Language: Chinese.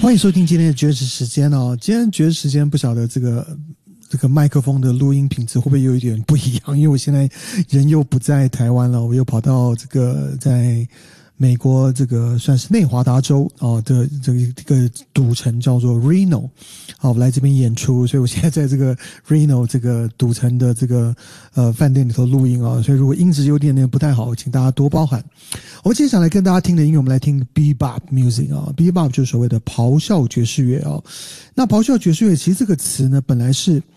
欢迎收听今天的爵士时间哦。今天爵士时间不晓得这个麦克风的录音品质会不会有一点不一样，因为我现在人又不在台湾了，我又跑到这个在美国这个算是内华达州的这个赌城叫做 Reno， 我来这边演出，所以我现在在这个 Reno 这个赌城的这个饭店里头录音所以如果音质有点不太好，请大家多包涵。我们接下来跟大家听的音乐，我们来听 Bebop Music Bebop 就是所谓的咆哮爵士乐那咆哮爵士乐其实这个词呢，本来是